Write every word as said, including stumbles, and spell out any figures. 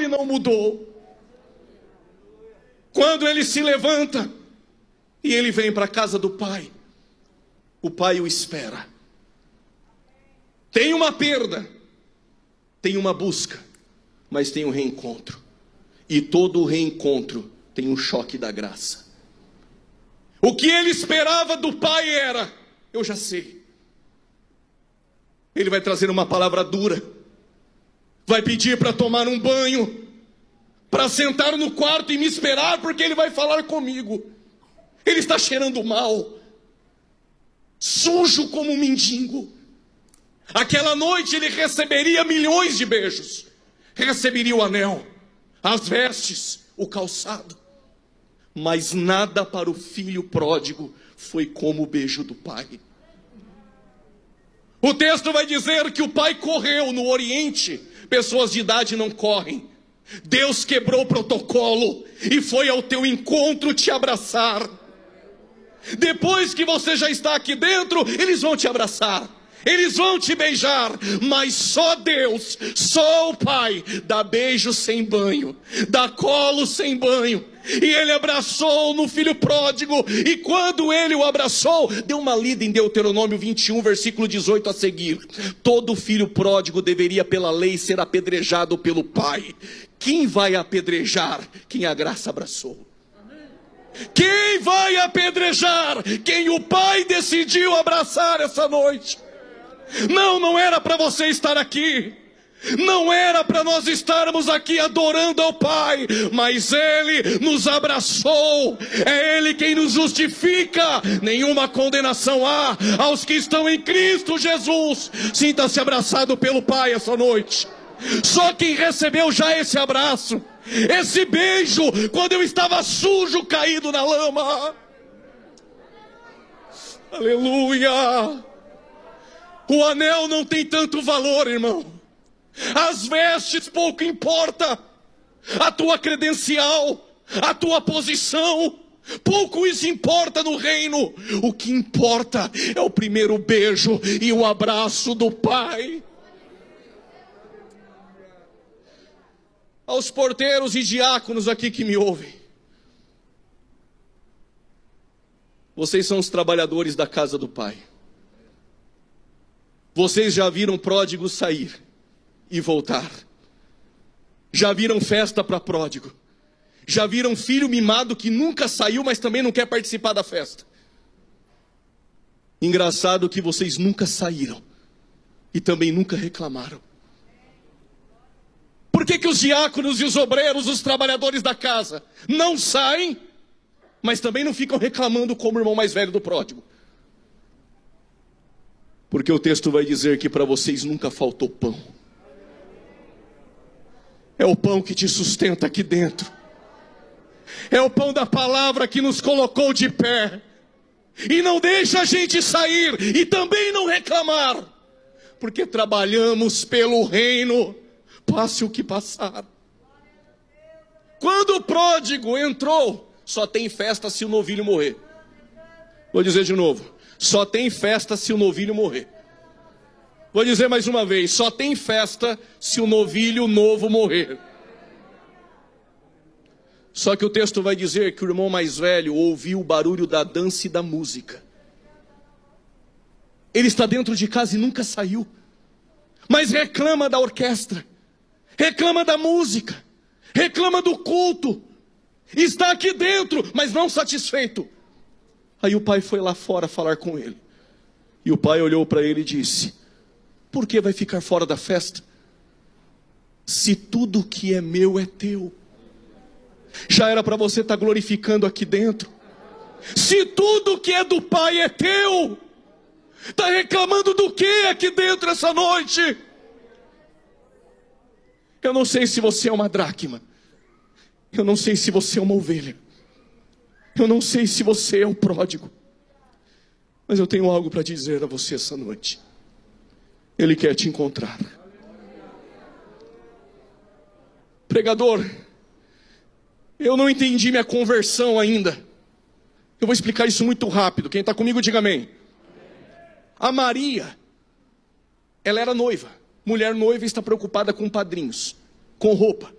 ele não mudou. Quando ele se levanta e ele vem para a casa do pai, o pai o espera. Tem uma perda, tem uma busca, mas tem um reencontro. E todo o reencontro tem um choque da graça. O que ele esperava do pai era: eu já sei. Ele vai trazer uma palavra dura, vai pedir para tomar um banho, para sentar no quarto e me esperar, porque ele vai falar comigo. Ele está cheirando mal, sujo como um mendigo. Aquela noite ele receberia milhões de beijos, receberia o anel, as vestes, o calçado, mas nada para o filho pródigo foi como o beijo do pai. O texto vai dizer que o pai correu. No Oriente, pessoas de idade não correm. Deus quebrou o protocolo e foi ao teu encontro te abraçar. Depois que você já está aqui dentro, eles vão te abraçar, eles vão te beijar, mas só Deus, só o Pai dá beijo sem banho, dá colo sem banho. E ele abraçou no filho pródigo, e quando ele o abraçou, deu uma lida em Deuteronômio vinte e um, versículo dezoito a seguir. Todo filho pródigo deveria pela lei ser apedrejado pelo pai. Quem vai apedrejar? Quem a graça abraçou. Quem vai apedrejar? Quem o pai decidiu abraçar essa noite. Não, não era para você estar aqui, não era para nós estarmos aqui adorando ao Pai, mas Ele nos abraçou. É Ele quem nos justifica. Nenhuma condenação há aos que estão em Cristo Jesus. Sinta-se abraçado pelo Pai essa noite. Só quem recebeu já esse abraço, esse beijo, quando eu estava sujo, caído na lama. Aleluia. O anel não tem tanto valor, irmão. As vestes pouco importa. A tua credencial, a tua posição, pouco isso importa no reino. O que importa é o primeiro beijo e o abraço do Pai. Aos porteiros e diáconos aqui que me ouvem, vocês são os trabalhadores da casa do Pai. Vocês já viram pródigo sair e voltar. Já viram festa para pródigo. Já viram filho mimado que nunca saiu, mas também não quer participar da festa. Engraçado que vocês nunca saíram e também nunca reclamaram. Por que que os diáconos e os obreiros, os trabalhadores da casa, não saem, mas também não ficam reclamando como o irmão mais velho do pródigo? Porque o texto vai dizer que para vocês nunca faltou pão. É o pão que te sustenta aqui dentro. É o pão da palavra que nos colocou de pé. E não deixa a gente sair e também não reclamar. Porque trabalhamos pelo reino, passe o que passar. Quando o pródigo entrou, só tem festa se o novilho morrer. Vou dizer de novo. Só tem festa se o novilho morrer. Vou dizer mais uma vez. Só tem festa se o novilho novo morrer. Só que o texto vai dizer que o irmão mais velho ouviu o barulho da dança e da música. Ele está dentro de casa e nunca saiu. Mas reclama da orquestra. Reclama da música. Reclama do culto. Está aqui dentro, mas não satisfeito. Aí o pai foi lá fora falar com ele. E o pai olhou para ele e disse: por que vai ficar fora da festa? Se tudo que é meu é teu. Já era para você estar glorificando aqui dentro. Se tudo que é do Pai é teu, está reclamando do que aqui dentro essa noite? Eu não sei se você é uma dracma. Eu não sei se você é uma ovelha. Eu não sei se você é o pródigo. Mas eu tenho algo para dizer a você essa noite. Ele quer te encontrar. Pregador, eu não entendi minha conversão ainda. Eu vou explicar isso muito rápido. Quem está comigo, diga amém. A Maria, ela era noiva. Mulher noiva está preocupada com padrinhos, com roupa.